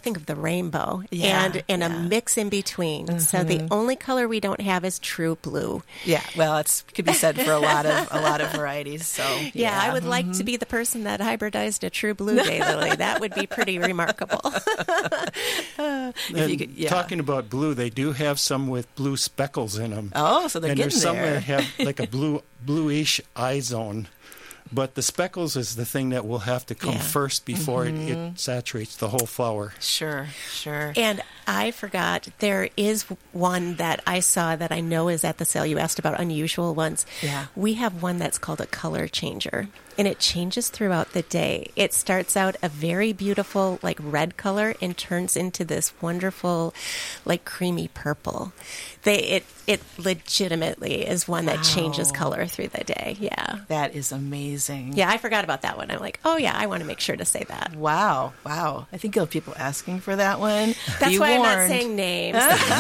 think of the rainbow Yeah, and a mix in between. So the only color we don't have is true blue. Yeah, well, it could be said for a lot of varieties. So Yeah, I would like to be the person that hybridized a true blue daylily. That would be pretty remarkable. If you could, Talking about blue, they do have some with blue speckles in them. Oh, so they're and getting there's some there. that have like a bluish eye zone. But the speckles is the thing that will have to come Yeah. first before it saturates the whole flower. Sure. And I forgot, there is one that I saw that I know is at the sale. You asked about unusual ones. Yeah. We have one that's called a color changer, and it changes throughout the day. It starts out a very beautiful, like red color and turns into this wonderful, like creamy purple. It legitimately is one that changes Wow. color through the day. Yeah. That is amazing. Yeah, I forgot about that one. I'm like, oh yeah, I want to make sure to say that. Wow. I think you'll have people asking for that one. That's Be why I'm not warned. saying names.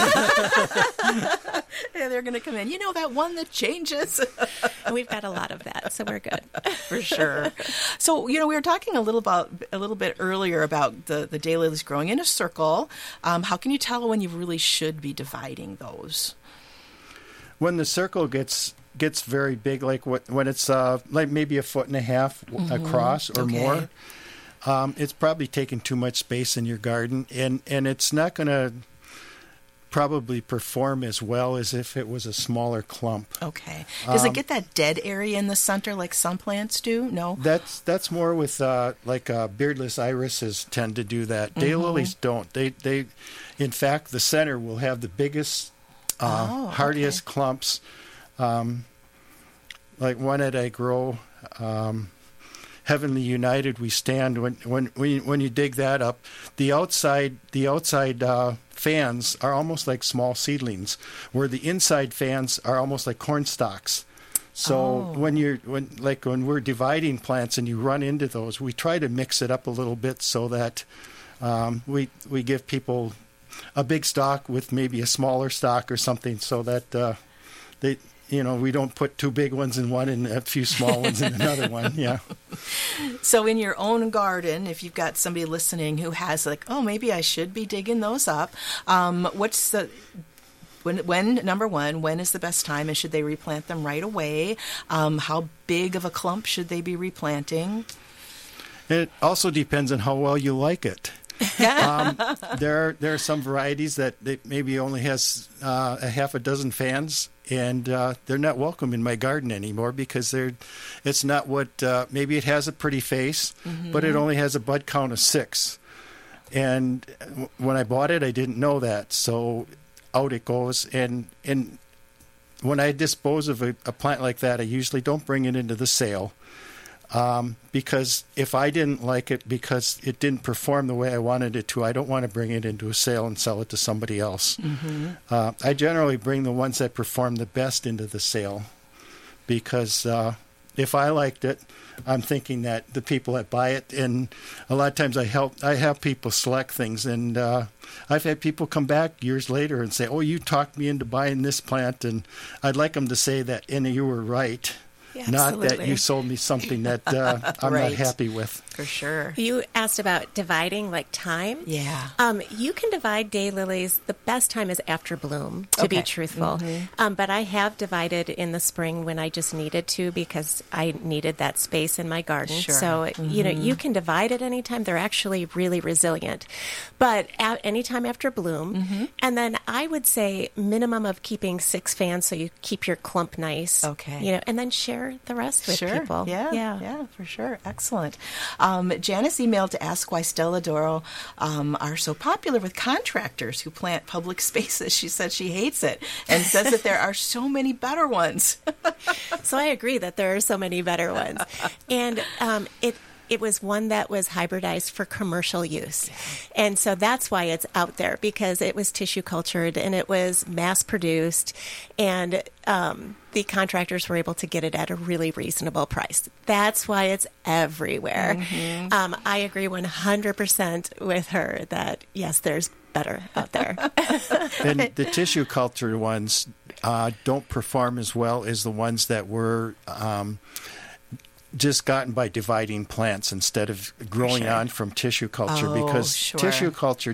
Yeah, they're going to come in. You know that one that changes? And we've got a lot of that, so we're good. For sure. So, we were talking a little bit earlier about the daylilies growing in a circle. How can you tell when you really should be dividing those? When the circle gets very big, like when it's like maybe 1.5 feet across or more, it's probably taking too much space in your garden, and it's not going to probably perform as well as if it was a smaller clump. Okay. Does it get that dead area in the center like some plants do? No? That's more with beardless irises tend to do that. Daylilies don't. They in fact, the center will have the biggest, hardiest clumps. Like one that I grow, Heavenly United, we stand. When you dig that up, the outside fans are almost like small seedlings, where the inside fans are almost like corn stalks. So when we're dividing plants and you run into those, we try to mix it up a little bit so that we give people a big stalk with maybe a smaller stalk or something, so that we don't put two big ones in one and a few small ones in another one. Yeah. So in your own garden, if you've got somebody listening who has maybe I should be digging those up, what's the... Number one, when is the best time, and should they replant them right away? How big of a clump should they be replanting? It also depends on how well you like it. There are some varieties that maybe only has a half a dozen fans, and they're not welcome in my garden anymore because it's not what maybe it has a pretty face, but it only has a bud count of 6. And when I bought it, I didn't know that, so out it goes. And when I dispose of a plant like that, I usually don't bring it into the sale. Because if I didn't like it because it didn't perform the way I wanted it to, I don't want to bring it into a sale and sell it to somebody else. I generally bring the ones that perform the best into the sale, because if I liked it, I'm thinking that the people that buy it, and a lot of times I have people select things, and I've had people come back years later and say, "Oh, you talked me into buying this plant," and I'd like them to say that, and you were right. Yeah, not absolutely. that you sold me something that I'm Right. not happy with. For sure. You asked about dividing, like time. Yeah. You can divide daylilies. The best time is after bloom, to be Okay. truthful. But I have divided in the spring when I just needed to, because I needed that space in my garden. Sure. So, you can divide at any time. They're actually really resilient. But at any time after bloom. And then I would say minimum of keeping 6 fans so you keep your clump nice. Okay. And then share the rest with Sure. people. Yeah, for sure. Excellent. Janice emailed to ask why Stella D'Oro are so popular with contractors who plant public spaces. She said she hates it and says that there are so many better ones. So I agree that there are so many better ones. And it was one that was hybridized for commercial use. And so that's why it's out there, because it was tissue cultured and it was mass produced, and the contractors were able to get it at a really reasonable price. That's why it's everywhere. I agree 100% with her that, yes, there's better out there. And the tissue culture ones don't perform as well as the ones that were just gotten by dividing plants instead of growing Sure. on from tissue culture, Oh, because sure. tissue culture